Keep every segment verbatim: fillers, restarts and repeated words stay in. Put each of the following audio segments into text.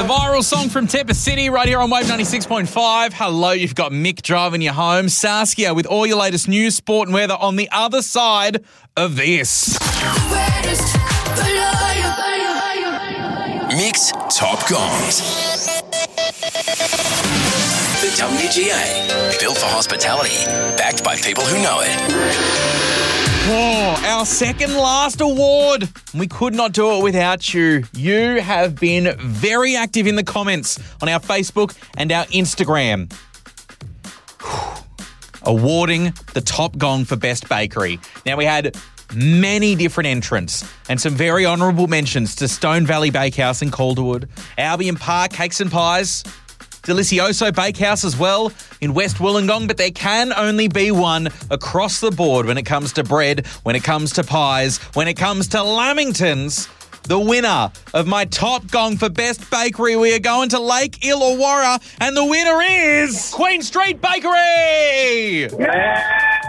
Viral song from Tepper City right here on Wave ninety-six point five. Hello, you've got Mick driving you home. Saskia with all your latest news, sport and weather on the other side of this. Mick's Top Gongs. The W G A, built for hospitality, backed by people who know it. Oh, our second last award. We could not do it without you. You have been very active in the comments on our Facebook and our Instagram. Awarding the top gong for Best Bakery. Now, we had many different entrants and some very honourable mentions to Stone Valley Bakehouse in Calderwood, Albion Park Cakes and Pies, Delicioso Bakehouse as well in West Wollongong, but there can only be one across the board when it comes to bread, when it comes to pies, when it comes to Lamingtons. The winner of my top gong for Best Bakery, we are going to Lake Illawarra, and the winner is Queen Street Bakery! Yeah!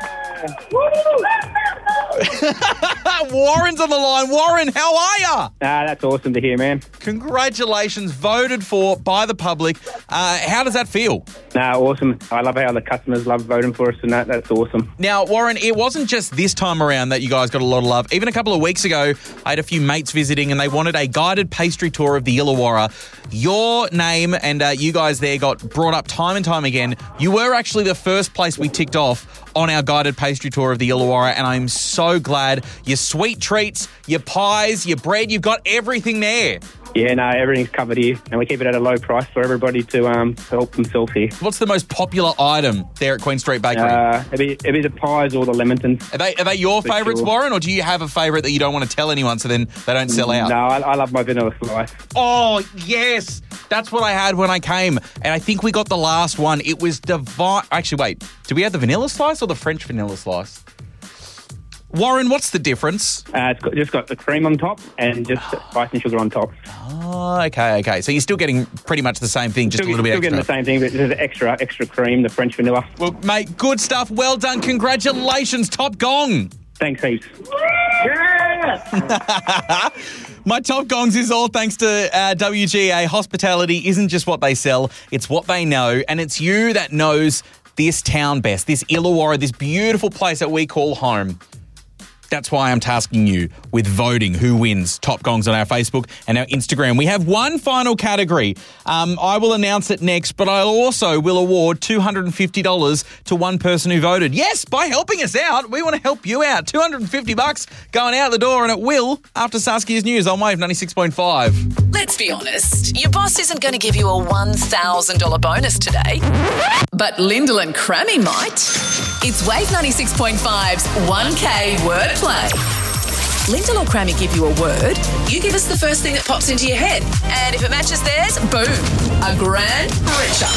Warren's on the line. Warren, how are you? Ah, that's awesome to hear, man. Congratulations, voted for by the public. Uh, how does that feel? Nah, awesome. I love how the customers love voting for us, and that, that's awesome. Now, Warren, it wasn't just this time around that you guys got a lot of love. Even a couple of weeks ago, I had a few mates visiting and they wanted a guided pastry tour of the Illawarra. Your name and uh, you guys there got brought up time and time again. You were actually the first place we ticked off on our guided pastry tour of the Illawarra, and I'm so glad. Your sweet treats, your pies, your bread, you've got everything there. Yeah, no, everything's covered here, and we keep it at a low price for everybody to um, help themselves here. What's the most popular item there at Queen Street Bakery? Uh, it'd, be, it'd be the pies or the Lamingtons. Are they, are they your For favourites, sure. Warren, or do you have a favourite that you don't want to tell anyone so then they don't sell out? No, I, I love my vanilla slice. Oh, yes. That's what I had when I came, and I think we got the last one. It was divine. Actually, wait. Did we have the vanilla slice or the French vanilla slice? Warren, what's the difference? Uh, it's got, just got the cream on top and just spice and sugar on top. Oh, okay, okay. So you're still getting pretty much the same thing, just Still, a little bit still extra. getting the same thing, but there's extra, extra cream, the French vanilla. Well, mate, good stuff. Well done. Congratulations, Top Gong. Thanks, heaps. My Top Gongs is all thanks to uh, W G A. Hospitality isn't just what they sell, it's what they know, and it's you that knows this town best, this Illawarra, this beautiful place that we call home. That's why I'm tasking you with voting who wins Top Gongs on our Facebook and our Instagram. We have one final category. Um, I will announce it next, but I also will award two hundred fifty dollars to one person who voted. Yes, by helping us out, we want to help you out. two hundred fifty bucks going out the door, and it will after Saskia's News on Wave ninety-six point five. Let's be honest, your boss isn't going to give you a one thousand dollars bonus today, but Lyndall and Crammy might. It's Wave ninety-six point five's one K wordplay. Lyndall or Crammy give you a word, you give us the first thing that pops into your head, and if it matches theirs, boom, a grand richer.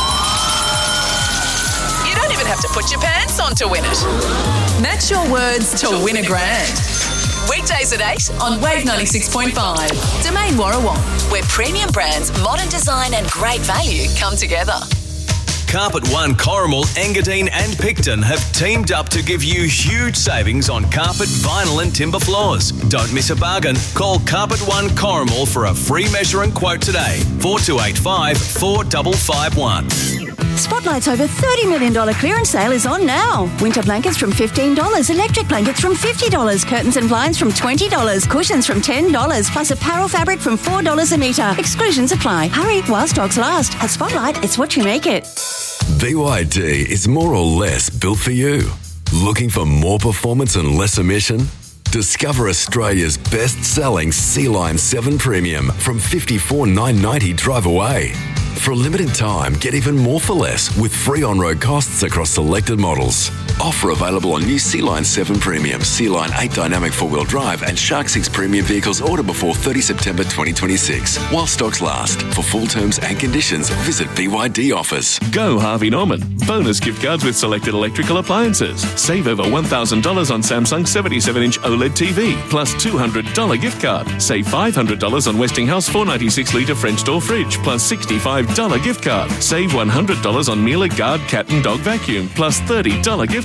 You don't even have to put your pants on to win it. Match your words to win a grand. Weekdays at eight on Wave ninety-six point five. Domain Warrawong, where premium brands, modern design and great value come together. Carpet One, Corrimal, Engadine and Picton have teamed up to give you huge savings on carpet, vinyl and timber floors. Don't miss a bargain. Call Carpet One Corrimal for a free measure and quote today. four two eight five, four five five one. Spotlight's over thirty million dollars clearance sale is on now. Winter blankets from fifteen dollars, electric blankets from fifty dollars, curtains and blinds from twenty dollars, cushions from ten dollars, plus apparel fabric from four dollars a metre. Exclusions apply. Hurry while stocks last. At Spotlight, it's what you make it. B Y D is more or less built for you. Looking for more performance and less emission? Discover Australia's best-selling Sea-Line seven Premium from fifty-four thousand nine hundred ninety dollars drive away. For a limited time, get even more for less with free on-road costs across selected models. Offer available on new Sea-Line seven Premium, Sea-Line eight Dynamic four-wheel drive and Shark six Premium vehicles order before thirtieth September twenty twenty-six. While stocks last. For full terms and conditions, visit B Y D Offers. Go Harvey Norman. Bonus gift cards with selected electrical appliances. Save over one thousand dollars on Samsung seventy-seven inch OLED T V, plus two hundred dollars gift card. Save five hundred dollars on Westinghouse four ninety-six litre French door fridge, plus sixty-five dollars gift card. Save one hundred dollars on Miele Guard cat and dog vacuum, plus thirty dollars gift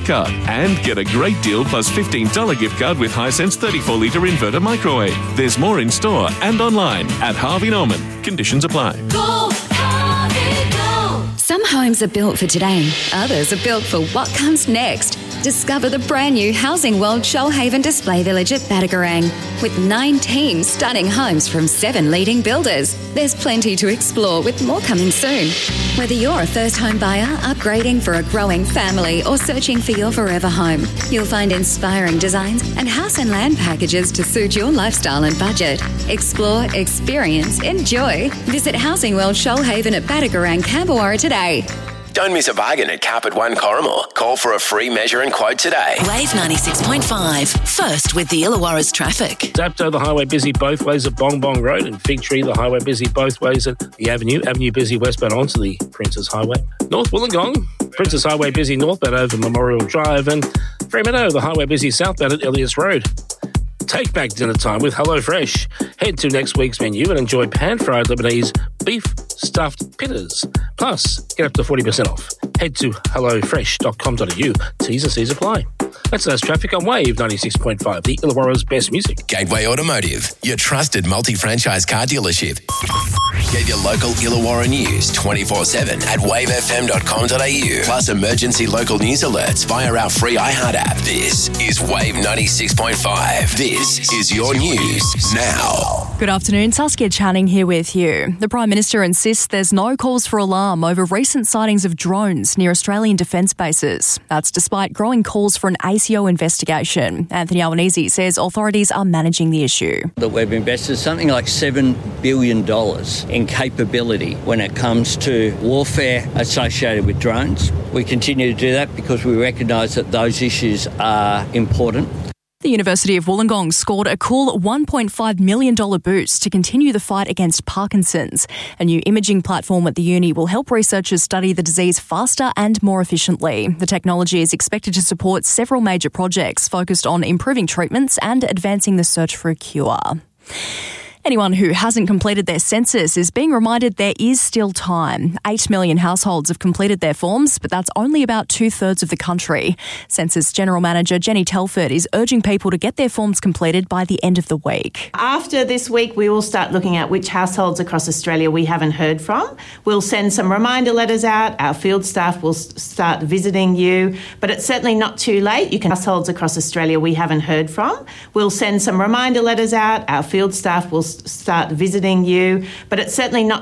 gift card. And get a great deal plus fifteen dollars gift card with Hisense thirty-four litre inverter microwave. There's more in store and online at Harvey Norman. Conditions apply. Go, Harvey, go. Some homes are built for today, others are built for what comes next. Discover the brand new Housing World Shoalhaven Display Village at Badagarang. With nineteen stunning homes from seven leading builders, there's plenty to explore with more coming soon. Whether you're a first home buyer, upgrading for a growing family or searching for your forever home, you'll find inspiring designs and house and land packages to suit your lifestyle and budget. Explore, experience, enjoy. Visit Housing World Shoalhaven at Badagarang, Camberwara today. Don't miss a bargain at Carpet One Corrimal. Call for a free measure and quote today. Wave ninety-six point five. First with the Illawarra's traffic. Dapto, the highway busy both ways at Bong Bong Road, and Fig Tree, the highway busy both ways at the Avenue. Avenue busy westbound onto the Princes Highway. North Wollongong, Princes Highway busy northbound over Memorial Drive, and Fremantle, the highway busy southbound at Elliotts Road. Take back dinner time with HelloFresh. Head to next week's menu and enjoy pan-fried Lebanese beef stuffed pitters. Plus, get up to forty percent off. Head to hello fresh dot com dot a u. T's and C's apply. That's less traffic on Wave ninety-six point five, the Illawarra's best music. Gateway Automotive, your trusted multi-franchise car dealership. Get your local Illawarra news twenty-four seven at wave f m dot com dot a u. Plus emergency local news alerts via our free iHeart app. This is Wave ninety-six point five. This is your news now. Good afternoon, Saskia Channing here with you. The Prime Minister insists there's no cause for alarm over recent sightings of drones near Australian defence bases. That's despite growing calls for an A C O investigation. Anthony Albanese says authorities are managing the issue. That we've invested something like seven billion dollars in capability when it comes to warfare associated with drones. We continue to do that because we recognise that those issues are important. The University of Wollongong scored a cool one point five million dollars boost to continue the fight against Parkinson's. A new imaging platform at the uni will help researchers study the disease faster and more efficiently. The technology is expected to support several major projects focused on improving treatments and advancing the search for a cure. Anyone who hasn't completed their census is being reminded there is still time. Eight million households have completed their forms, but that's only about two-thirds of the country. Census General Manager Jenny Telford is urging people to get their forms completed by the end of the week. After this week, we will start looking at which households across Australia we haven't heard from. We'll send some reminder letters out. Our field staff will start visiting you, but it's certainly not too late. You can households across Australia we haven't heard from. We'll send some reminder letters out. Our field staff will start visiting you, but it's certainly not